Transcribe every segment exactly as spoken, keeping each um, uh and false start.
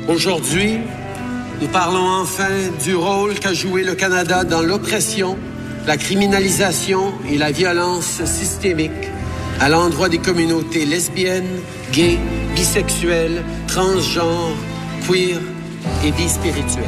Aujourd'hui, nous parlons enfin du rôle qu'a joué le Canada dans l'oppression, la criminalisation et la violence systémique à l'endroit des communautés lesbiennes, gays, bisexuelles, transgenres, queer et bispirituelles.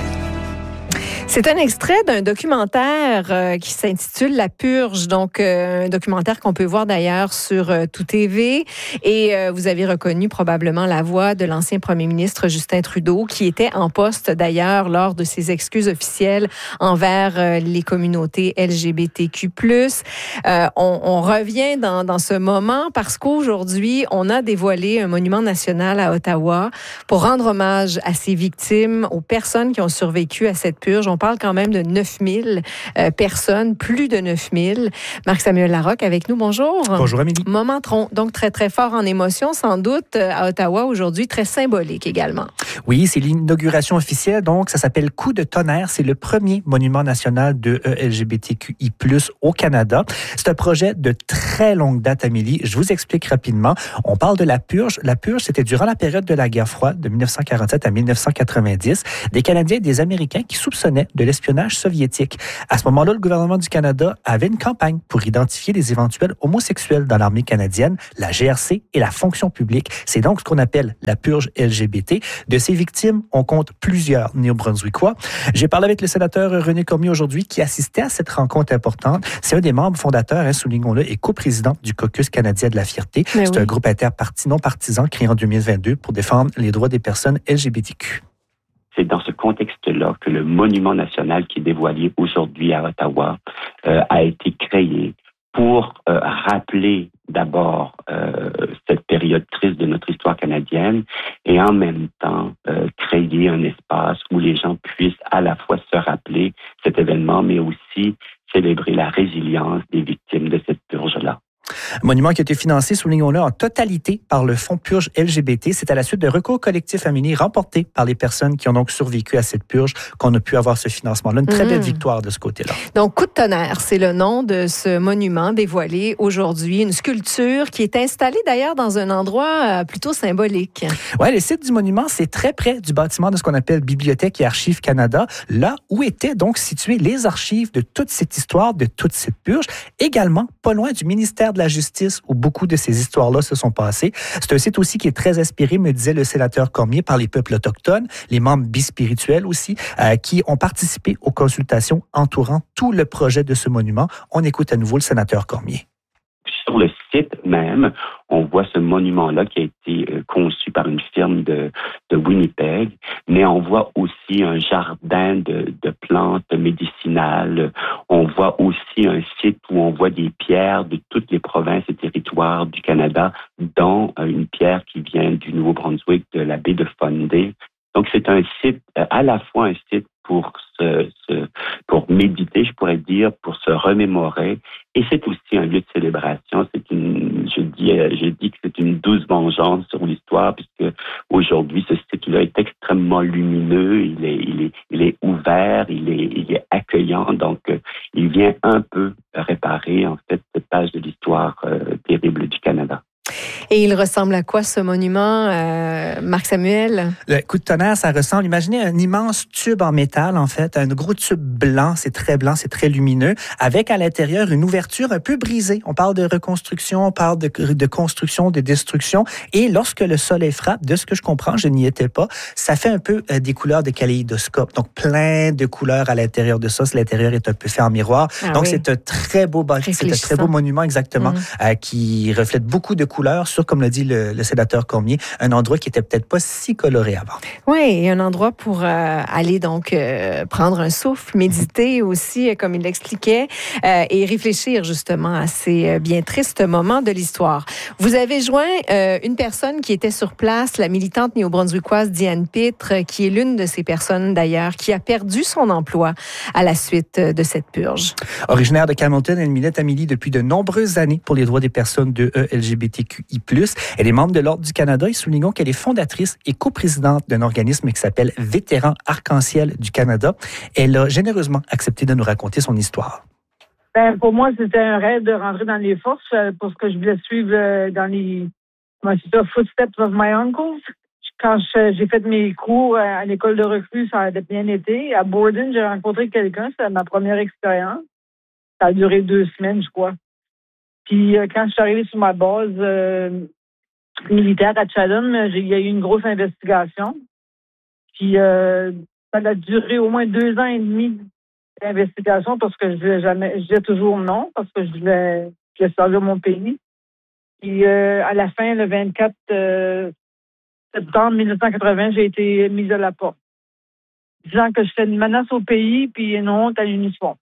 C'est un extrait d'un documentaire euh, qui s'intitule La Purge, donc euh, un documentaire qu'on peut voir d'ailleurs sur euh, Tout T V. Et euh, vous avez reconnu probablement la voix de l'ancien premier ministre Justin Trudeau, qui était en poste d'ailleurs lors de ses excuses officielles envers euh, les communautés L G B T Q plus. Euh, on, on revient dans, dans ce moment parce qu'aujourd'hui, on a dévoilé un monument national à Ottawa pour rendre hommage à ces victimes, aux personnes qui ont survécu à cette purge. On parle quand même de neuf mille euh, personnes, plus de neuf mille. Marc-Samuel Larocque avec nous, bonjour. Bonjour Amélie. Moment tron, donc très très fort en émotion, sans doute, à Ottawa aujourd'hui, très symbolique également. Oui, c'est l'inauguration officielle, donc ça s'appelle Coup de tonnerre. C'est le premier monument national de L G B T Q I plus, au Canada. C'est un projet de très longue date, Amélie. Je vous explique rapidement. On parle de la purge. La purge, c'était durant la période de la guerre froide, de dix-neuf cent quarante-sept à dix-neuf cent quatre-vingt-dix, des Canadiens et des Américains qui soupçonnaient de l'espionnage soviétique. À ce moment-là, le gouvernement du Canada avait une campagne pour identifier les éventuels homosexuels dans l'armée canadienne, la G R C et la fonction publique. C'est donc ce qu'on appelle la purge L G B T. De ces victimes, on compte plusieurs néo-brunswickois. J'ai parlé avec le sénateur René Cormier aujourd'hui qui assistait à cette rencontre importante. C'est un des membres fondateurs, hein, soulignons-le, et coprésident du Caucus canadien de la fierté. Mais C'est oui. un groupe interparti non partisan créé en deux mille vingt-deux pour défendre les droits des personnes L G B T Q. C'est dans ce contexte-là que le monument national qui est dévoilé aujourd'hui à Ottawa euh, a été créé pour euh, rappeler d'abord euh, cette période triste de notre histoire canadienne et en même temps euh, créer un espace où les gens puissent à la fois se rappeler cet événement, mais aussi célébrer la résilience des victimes de cette purge-là. Un monument qui a été financé, soulignons-le, en totalité par le Fonds Purge L G B T. C'est à la suite de recours collectifs Amélie remportés par les personnes qui ont donc survécu à cette purge qu'on a pu avoir ce financement-là. Une très mmh. belle victoire de ce côté-là. Donc, Coup de tonnerre, c'est le nom de ce monument dévoilé aujourd'hui. Une sculpture qui est installée d'ailleurs dans un endroit plutôt symbolique. Oui, le site du monument, c'est très près du bâtiment de ce qu'on appelle Bibliothèque et Archives Canada, là où étaient donc situées les archives de toute cette histoire, de toute cette purge. Également, pas loin du ministère de la Justice, où beaucoup de ces histoires-là se sont passées. C'est un site aussi qui est très inspiré, me disait le sénateur Cormier, par les peuples autochtones, les membres bispirituels aussi, euh, qui ont participé aux consultations entourant tout le projet de ce monument. On écoute à nouveau le sénateur Cormier. Sur le site même, on voit ce monument-là qui a été euh, conçu par une firme de, de Winnipeg, mais on voit aussi un jardin de, de plantes médicinales. On voit aussi un site où on voit des pierres de toutes les provinces et territoires du Canada, dont euh, une pierre qui vient du Nouveau-Brunswick, de la baie de Fundy. Donc, c'est un site, euh, à la fois un site pour se, se, pour méditer, je pourrais dire, pour se remémorer. Et c'est aussi un lieu de célébration. C'est une, je dis, je dis que c'est une douce vengeance sur l'histoire, puisque aujourd'hui, ce site-là est extrêmement lumineux, il est, il est, il est ouvert, il est, il est accueillant. Donc, il vient un peu réparer, en fait, cette page de l'histoire euh, terrible du Canada. Et il ressemble à quoi ce monument, euh, Marc-Samuel? Le coup de tonnerre, ça ressemble, imaginez un immense tube en métal, en fait, un gros tube blanc, c'est très blanc, c'est très lumineux, avec à l'intérieur une ouverture un peu brisée. On parle de reconstruction, on parle de, de construction, de destruction, et lorsque le soleil frappe, de ce que je comprends, je n'y étais pas, ça fait un peu euh, des couleurs de kaléidoscope, donc plein de couleurs à l'intérieur de ça. L'intérieur est un peu fait en miroir, ah, donc oui. c'est un très beau bâtiment, c'est un très beau monument, exactement, mmh. euh, qui reflète beaucoup de couleurs sur, comme l'a dit le, le sénateur Cormier, un endroit qui était peut-être pas si coloré avant. Oui, un endroit pour euh, aller donc euh, prendre un souffle, méditer aussi, comme il l'expliquait, euh, et réfléchir justement à ces bien tristes moments de l'histoire. Vous avez joint euh, une personne qui était sur place, la militante néo-brunswickoise Diane Pitre, qui est l'une de ces personnes d'ailleurs qui a perdu son emploi à la suite de cette purge. Originaire de Hamilton, elle milite, Amélie, depuis de nombreuses années pour les droits des personnes de L G B T Q I plus. Elle est membre de l'Ordre du Canada et soulignons qu'elle est fondatrice et coprésidente d'un organisme qui s'appelle Vétérans Arc-en-Ciel du Canada. Elle a généreusement accepté de nous raconter son histoire. Ben, pour moi, c'était un rêve de rentrer dans les forces parce que je voulais suivre dans les comment c'est ça, footsteps of my uncles. quand je- j'ai fait mes cours à, à l'école de recrues, ça a bien été. À Borden, j'ai rencontré quelqu'un, c'était ma première expérience. Ça a duré deux semaines, je crois. Puis euh, quand je suis arrivée sur ma base euh, militaire à Chatham, j'ai- il y a eu une grosse investigation. Puis euh, ça a duré au moins deux ans et demi d'investigation parce que je disais jamais, je disais toujours non parce que je voulais, je voulais servir mon pays. Puis euh, à la fin, le vingt-quatre euh, septembre mille neuf cent quatre-vingts, j'ai été mise à la porte, disant que j'étais une menace au pays puis une honte à l'uniforme.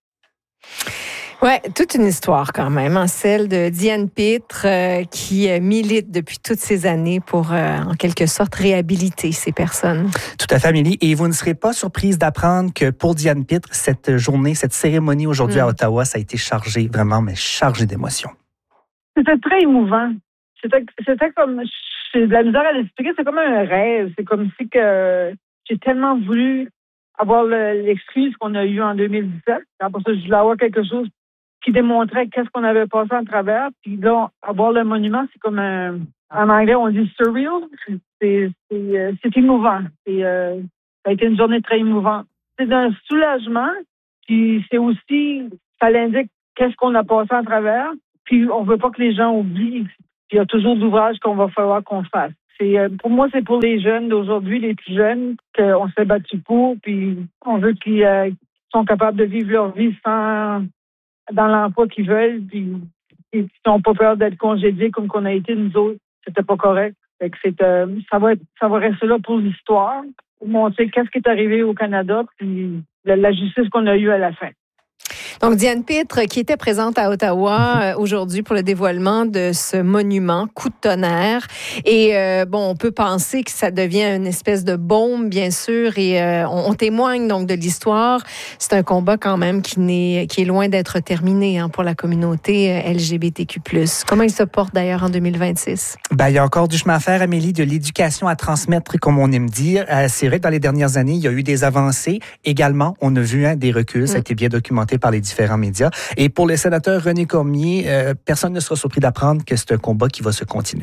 Ouais, toute une histoire quand même, hein, celle de Diane Pitre euh, qui euh, milite depuis toutes ces années pour, euh, en quelque sorte, réhabiliter ces personnes. Tout à fait, Amélie. Et vous ne serez pas surprise d'apprendre que pour Diane Pitre, cette journée, cette cérémonie aujourd'hui mm. à Ottawa, ça a été chargé, vraiment, mais chargé d'émotions. C'était très émouvant. C'était, c'était comme, j'ai de la misère à l'expliquer, c'est comme un rêve. C'est comme si que j'ai tellement voulu avoir le, l'excuse qu'on a eue en deux mille dix-sept. Après ça, je voulais avoir quelque chose qui démontrait qu'est-ce qu'on avait passé en travers. Puis là, avoir le monument, c'est comme un, en anglais, on dit surreal. C'est, c'est, c'est émouvant. C'est, euh, ça a été une journée très émouvante. C'est d'un soulagement, puis c'est aussi, ça l'indique qu'est-ce qu'on a passé en travers. Puis on veut pas que les gens oublient. Puis il y a toujours d'ouvrages qu'on va falloir qu'on fasse. C'est, euh, pour moi, c'est pour les jeunes d'aujourd'hui, les plus jeunes, qu'on s'est battu pour. Puis on veut qu'ils euh, sont capables de vivre leur vie sans dans l'emploi qu'ils veulent, puis ils n'ont pas peur d'être congédiés comme qu'on a été nous autres. C'était pas correct. Fait que c'est, euh, ça va être, ça va rester là pour l'histoire, pour montrer qu'est-ce qui est arrivé au Canada, puis la, la justice qu'on a eue à la fin. Donc, Diane Pitre, qui était présente à Ottawa euh, aujourd'hui pour le dévoilement de ce monument, Coup de tonnerre. Et euh, bon, on peut penser que ça devient une espèce de bombe, bien sûr, et euh, on, on témoigne donc de l'histoire. C'est un combat quand même qui, n'est, qui est loin d'être terminé hein, pour la communauté L G B T Q plus. Comment il se porte d'ailleurs en deux mille vingt-six? Ben, il y a encore du chemin à faire, Amélie, de l'éducation à transmettre, comme on aime dire. Euh, c'est vrai que dans les dernières années, il y a eu des avancées. Également, on a vu hein, des reculs. Mm. Ça a été bien documenté par les différents médias. Et pour le sénateur René Cormier, euh, personne ne sera surpris d'apprendre que c'est un combat qui va se continuer.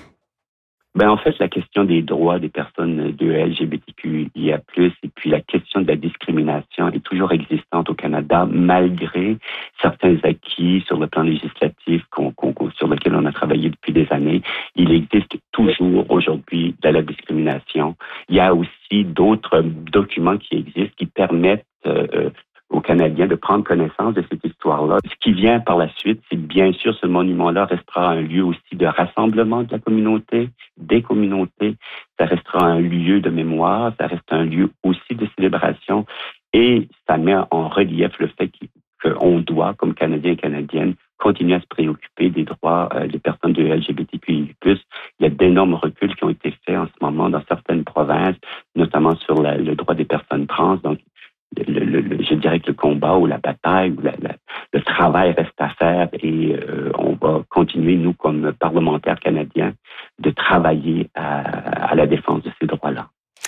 Ben en fait, la question des droits des personnes de L G B T Q I A plus, et puis la question de la discrimination est toujours existante au Canada, malgré certains acquis sur le plan législatif qu'on, qu'on, sur lequel on a travaillé depuis des années. Il existe toujours aujourd'hui de la discrimination. Il y a aussi d'autres documents qui existent qui permettent euh, aux Canadiens de prendre connaissance de cette histoire-là. Ce qui vient par la suite, c'est bien sûr ce monument-là restera un lieu aussi de rassemblement de la communauté, des communautés. Ça restera un lieu de mémoire, ça reste un lieu aussi de célébration et ça met en relief le fait qu'on doit, comme Canadiens et Canadiennes, continuer à se préoccuper des droits euh, des personnes de L G B T Q I plus. Il y a d'énormes reculs qui ont été faits en ce moment dans certaines provinces, notamment sur la, le droit des personnes trans. Donc, Le, le, le, je dirais que le combat ou la bataille ou la, la, le travail reste à faire et euh, on va continuer, nous, comme parlementaires canadiens, de travailler à, à la défense de ces droits-là.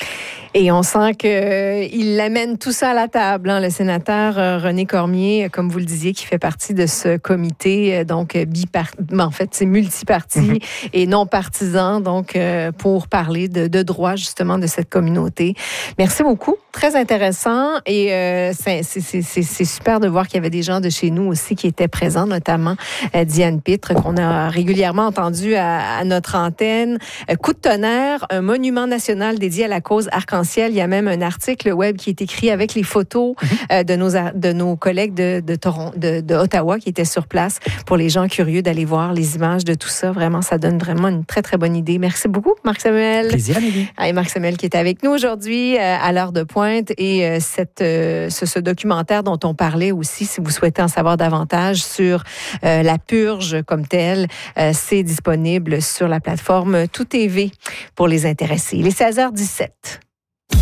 Et on sent qu'il amène tout ça à la table, hein, le sénateur René Cormier, comme vous le disiez, qui fait partie de ce comité, donc bipartisan, en fait, c'est multiparti mm-hmm. et non partisan, donc pour parler de, de droits justement de cette communauté. Merci beaucoup, très intéressant et euh, c'est, c'est, c'est, c'est super de voir qu'il y avait des gens de chez nous aussi qui étaient présents, notamment euh, Diane Pitre, qu'on a régulièrement entendu à, à notre antenne. Euh, Coup de tonnerre, un monument national dédié à la cause arc-en-ciel. Il y a même un article web qui est écrit avec les photos euh, de, nos, de nos collègues de, de, Toronto, de, de Ottawa qui étaient sur place pour les gens curieux d'aller voir les images de tout ça. Vraiment, ça donne vraiment une très, très bonne idée. Merci beaucoup, Marc-Samuel. Plaisir, Amélie. Et Marc-Samuel qui est avec nous aujourd'hui euh, à l'heure de pointe et euh, cette, euh, ce, ce documentaire dont on parlait aussi, si vous souhaitez en savoir davantage sur euh, la purge comme telle, euh, c'est disponible sur la plateforme Tout T V pour les intéressés. Il est seize heures dix-sept.